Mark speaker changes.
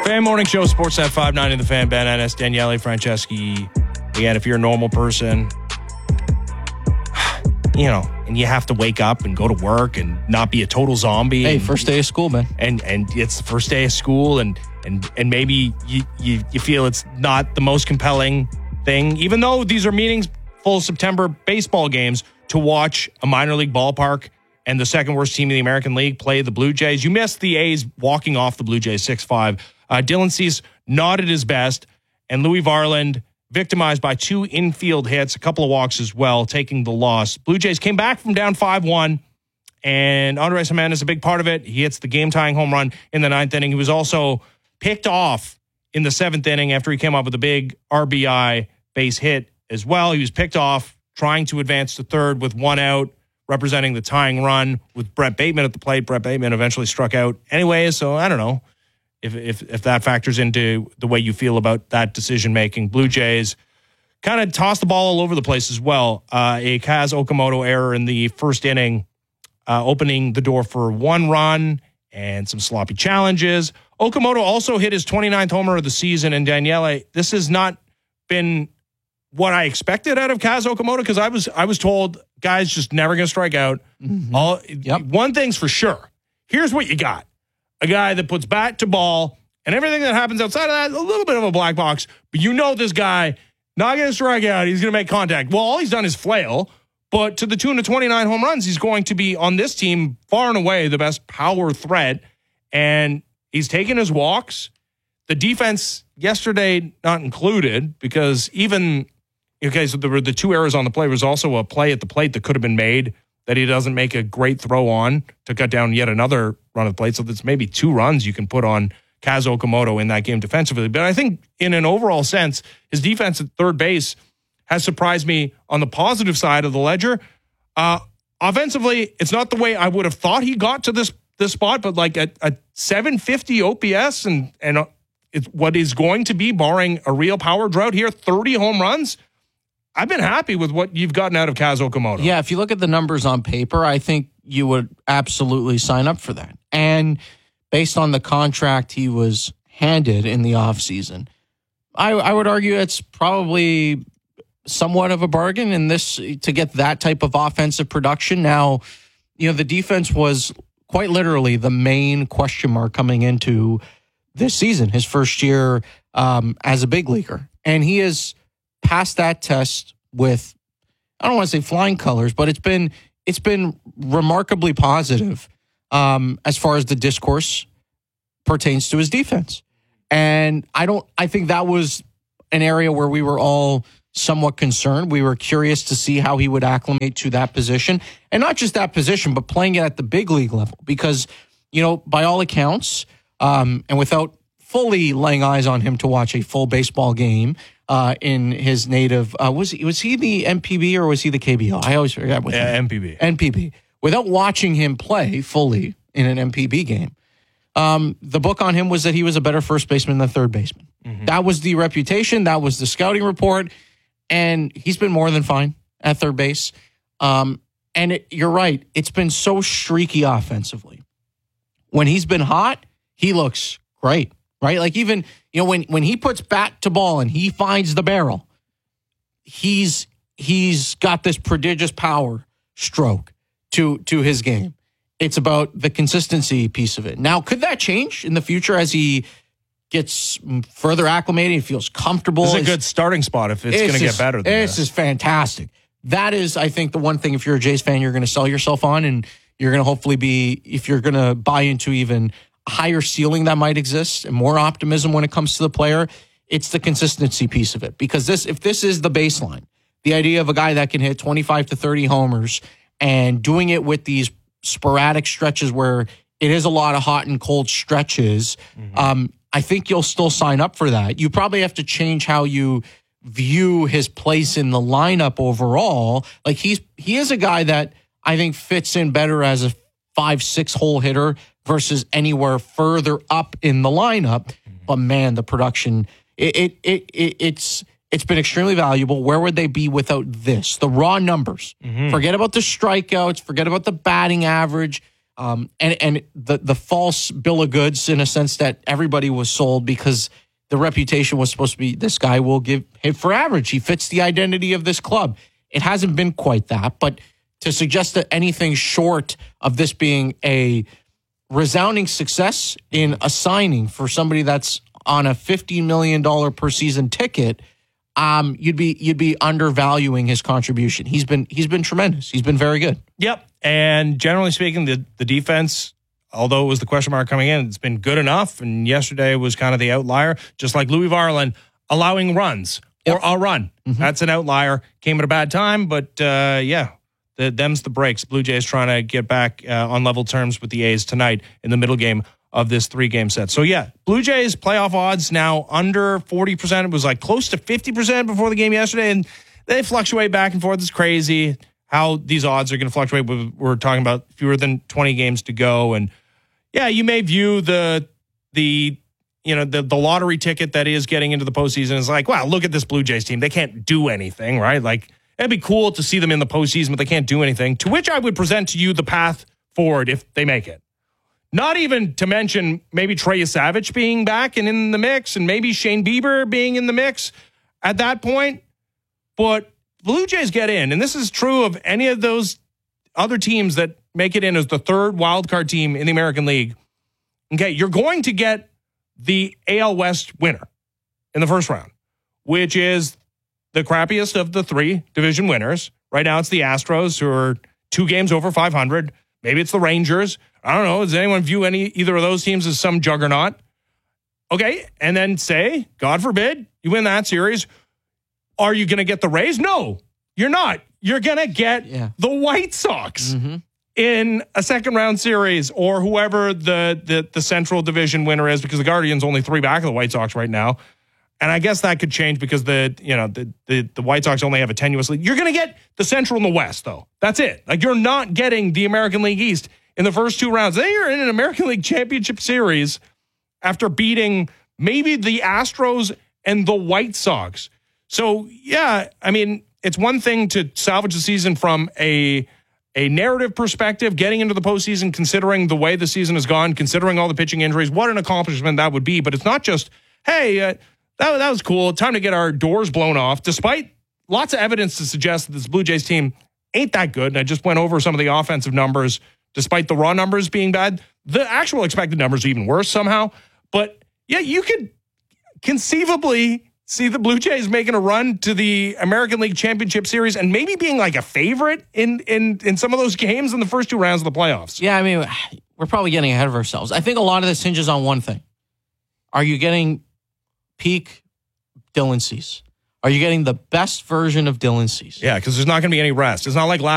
Speaker 1: Fan Morning Show, Sportsnet 590 The Fan, Ben Ennis, Daniele Franceschi. Again, if you're a normal person, you know, and you have to wake up and go to work and not be a total zombie.
Speaker 2: Hey, first day of school, man.
Speaker 1: And it's the first day of school, and maybe you feel it's not the most compelling thing, even though these are meaningful September baseball games, to watch a minor league ballpark and the second worst team in the American League play the Blue Jays. You missed the A's walking off the Blue Jays 6-5. Dylan Cease not at his best, and Louis Varland victimized by 2 infield hits, a couple of walks as well, taking the loss. Blue Jays came back from down 5-1, and Andres Giménez, a big part of it. He hits the game-tying home run in the 9th inning. He was also picked off in the 7th inning after he came up with a big RBI base hit as well. He was picked off trying to advance to third with 1 out, representing the tying run with Brett Bateman at the plate. Brett Bateman eventually struck out anyway, so I don't know if that factors into the way you feel about that decision-making. Blue Jays kind of tossed the ball all over the place as well. A Kaz Okamoto error in the first inning, opening the door for 1 run and some sloppy challenges. Okamoto also hit his 29th homer of the season, and Daniele, this has not been what I expected out of Kaz Okamoto, because I was told, guys, just never going to strike out. Mm-hmm. One thing's for sure. Here's what you got. A guy that puts bat to ball, and everything that happens outside of that, a little bit of a black box. But you know this guy, not going to strike out. He's going to make contact. Well, all he's done is flail. But to the tune of 29 home runs, he's going to be, on this team, far and away the best power threat. And he's taking his walks. The defense yesterday not included, because even, okay, so there were the 2 errors on the play. There was also a play at the plate that could have been made that he doesn't make a great throw on to cut down yet another run of the plate. So that's maybe 2 runs you can put on Kaz Okamoto in that game defensively. But I think in an overall sense, his defense at third base has surprised me on the positive side of the ledger. Offensively, it's not the way I would have thought he got to this spot, but like a 750 OPS and it's what is going to be, barring a real power drought here, 30 home runs. I've been happy with what you've gotten out of Kaz Okamoto.
Speaker 2: Yeah, if you look at the numbers on paper, I think you would absolutely sign up for that. And based on the contract he was handed in the offseason, I would argue it's probably somewhat of a bargain in this to get that type of offensive production. Now, you know, the defense was quite literally the main question mark coming into this season, his first year as a big leaguer. And he is passed that test with, I don't want to say flying colors, but it's been remarkably positive as far as the discourse pertains to his defense. And I think that was an area where we were all somewhat concerned. We were curious to see how he would acclimate to that position, and not just that position, but playing it at the big league level, because, you know, by all accounts, and without fully laying eyes on him to watch a full baseball game, in his native, was he the MPB or was he the KBO? I always forget. MPB. Without watching him play fully in an MPB game, the book on him was that he was a better first baseman than third baseman. Mm-hmm. That was the reputation. That was the scouting report. And he's been more than fine at third base. You're right. It's been so streaky offensively. When he's been hot, he looks great. Right? Like, even, you know, when he puts bat to ball and he finds the barrel, he's got this prodigious power stroke to his game. It's about the consistency piece of it. Now, could that change in the future as he gets further acclimated and feels comfortable?
Speaker 1: This is a good starting spot if it's going to get better than
Speaker 2: this. This is fantastic. That is, I think, the one thing, if you're a Jays fan, you're going to sell yourself on, and you're going to hopefully be, if you're going to buy into even higher ceiling that might exist and more optimism when it comes to the player, it's the consistency piece of it. Because if this is the baseline, the idea of a guy that can hit 25 to 30 homers and doing it with these sporadic stretches where it is a lot of hot and cold stretches, I think you'll still sign up for that. You probably have to change how you view his place in the lineup overall. Like, he is a guy that I think fits in better as a 5-6 hole hitter versus anywhere further up in the lineup. But man, the production, it's been extremely valuable. Where would they be without this? The raw numbers. Forget about the strikeouts. Forget about the batting average. And the false bill of goods in a sense that everybody was sold because the reputation was supposed to be this guy will give hit for average. He fits the identity of this club. It hasn't been quite that, but to suggest that anything short of this being a resounding success in a signing for somebody that's on a $50 million per season ticket, you'd be undervaluing his contribution. He's been tremendous. He's been very good.
Speaker 1: Yep. And generally speaking, the defense, although it was the question mark coming in, it's been good enough. And yesterday was kind of the outlier, just like Louis Varland allowing runs or a run. Mm-hmm. That's an outlier. Came at a bad time, but them's the breaks. Blue Jays trying to get back on level terms with the A's tonight in the middle game of this 3-game set. So, Blue Jays playoff odds now under 40%. It was like close to 50% before the game yesterday, and they fluctuate back and forth. It's crazy how these odds are going to fluctuate. We're talking about fewer than 20 games to go. And, you may view the lottery ticket that is getting into the postseason is like, wow, look at this Blue Jays team. They can't do anything, right? Like, it'd be cool to see them in the postseason, but they can't do anything. To which I would present to you the path forward if they make it. Not even to mention maybe Trey Savage being back and in the mix and maybe Shane Bieber being in the mix at that point. But Blue Jays get in, and this is true of any of those other teams that make it in as the third wildcard team in the American League. Okay, you're going to get the AL West winner in the first round, which is the crappiest of the 3 division winners. Right now it's the Astros, who are 2 games over 500. Maybe it's the Rangers. I don't know. Does anyone view either of those teams as some juggernaut? Okay, and then say, God forbid, you win that series. Are you going to get the Rays? No, you're not. You're going to get the White Sox in a second-round series, or whoever the Central Division winner is, because the Guardians only 3 back of the White Sox right now. And I guess that could change because the White Sox only have a tenuous lead. You're going to get the Central and the West, though. That's it. Like, you're not getting the American League East in the first 2 rounds. Then you're in an American League Championship Series after beating maybe the Astros and the White Sox. So, I mean, it's one thing to salvage the season from a narrative perspective, getting into the postseason, considering the way the season has gone, considering all the pitching injuries, what an accomplishment that would be. But it's not just, hey, that was cool. Time to get our doors blown off, despite lots of evidence to suggest that this Blue Jays team ain't that good. And I just went over some of the offensive numbers, despite the raw numbers being bad. The actual expected numbers are even worse somehow. But, you could conceivably see the Blue Jays making a run to the American League Championship Series and maybe being like a favorite in some of those games in the first 2 rounds of the playoffs.
Speaker 2: Yeah, I mean, we're probably getting ahead of ourselves. I think a lot of this hinges on one thing. Are you getting peak Dylan Cease? Are you getting the best version of Dylan Cease?
Speaker 1: Yeah, because there's not going to be any rest. It's not like last